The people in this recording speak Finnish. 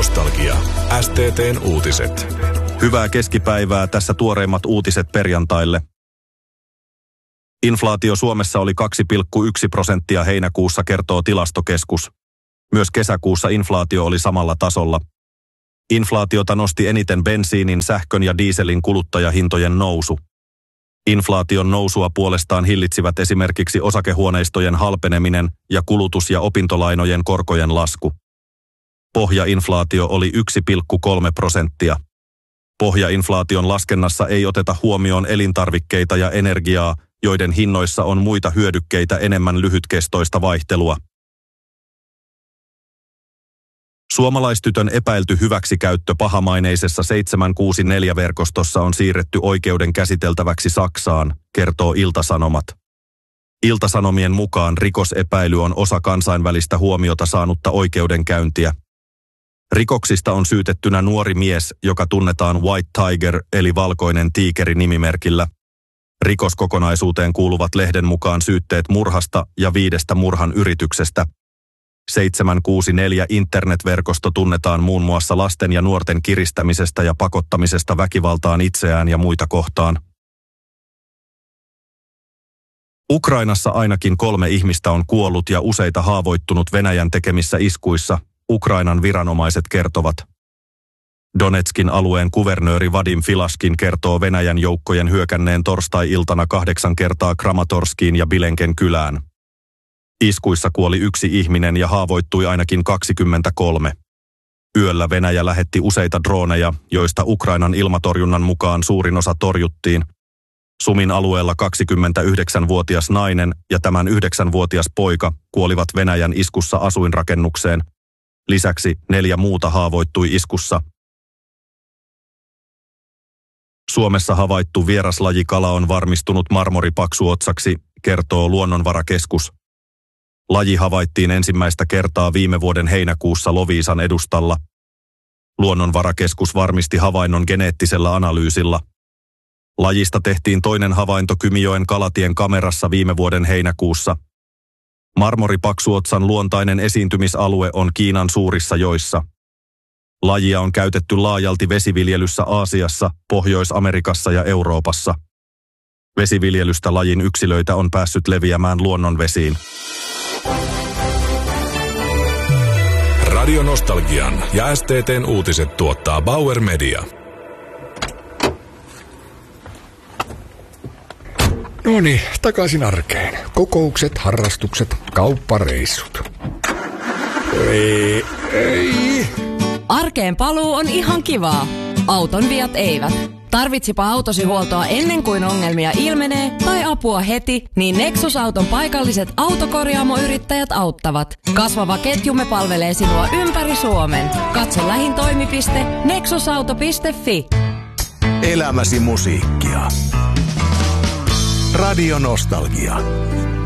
Nostalgia. STT:n uutiset. Hyvää keskipäivää, tässä tuoreimmat uutiset perjantaille. Inflaatio Suomessa oli 2,1% heinäkuussa, kertoo Tilastokeskus. Myös kesäkuussa inflaatio oli samalla tasolla. Inflaatiota nosti eniten bensiinin, sähkön ja dieselin kuluttajahintojen nousu. Inflaation nousua puolestaan hillitsivät esimerkiksi osakehuoneistojen halpeneminen ja kulutus- ja opintolainojen korkojen lasku. Pohjainflaatio oli 1,3%. Pohjainflaation laskennassa ei oteta huomioon elintarvikkeita ja energiaa, joiden hinnoissa on muita hyödykkeitä enemmän lyhytkestoista vaihtelua. Suomalaistytön epäilty hyväksikäyttö pahamaineisessa 764-verkostossa on siirretty oikeuden käsiteltäväksi Saksaan, kertoo Ilta-Sanomat. Ilta-Sanomien mukaan rikosepäily on osa kansainvälistä huomiota saanutta oikeudenkäyntiä. Rikoksista on syytettynä nuori mies, joka tunnetaan White Tiger eli valkoinen tiikeri -nimimerkillä. Rikoskokonaisuuteen kuuluvat lehden mukaan syytteet murhasta ja 5 murhan yrityksestä. 764 internetverkosto tunnetaan muun muassa lasten ja nuorten kiristämisestä ja pakottamisesta väkivaltaan itseään ja muita kohtaan. Ukrainassa ainakin 3 ihmistä on kuollut ja useita haavoittunut Venäjän tekemissä iskuissa, Ukrainan viranomaiset kertovat. Donetskin alueen kuvernööri Vadim Filaskin kertoo Venäjän joukkojen hyökänneen torstai-iltana 8 kertaa Kramatorskiin ja Bilenken kylään. Iskuissa kuoli 1 ihminen ja haavoittui ainakin 23. Yöllä Venäjä lähetti useita drooneja, joista Ukrainan ilmatorjunnan mukaan suurin osa torjuttiin. Sumin alueella 29-vuotias nainen ja tämän 9-vuotias poika kuolivat Venäjän iskussa asuinrakennukseen. Lisäksi 4 muuta haavoittui iskussa. Suomessa havaittu vieraslajikala on varmistunut marmoripaksuotsaksi, kertoo Luonnonvarakeskus. Laji havaittiin ensimmäistä kertaa viime vuoden heinäkuussa Loviisan edustalla. Luonnonvarakeskus varmisti havainnon geneettisellä analyysilla. Lajista tehtiin toinen havainto Kymijoen Kalatien kamerassa viime vuoden heinäkuussa. Marmoripaksuotsan luontainen esiintymisalue on Kiinan suurissa joissa. Lajia on käytetty laajalti vesiviljelyssä Aasiassa, Pohjois-Amerikassa ja Euroopassa. Vesiviljelystä lajin yksilöitä on päässyt leviämään luonnonvesiin. Radio Nostalgian ja STT:n uutiset tuottaa Bauer Media. Noniin, takaisin arkeen. Kokoukset, harrastukset, kauppareissut. Ei. Arkeen paluu on ihan kivaa. Auton viat eivät. Tarvitsipa autosi huoltoa ennen kuin ongelmia ilmenee tai apua heti, niin Nexus-auton paikalliset autokorjaamoyrittäjät auttavat. Kasvava ketjumme palvelee sinua ympäri Suomen. Katso lähin toimipiste nexusauto.fi. Elämäsi musiikkia. Radio Nostalgia.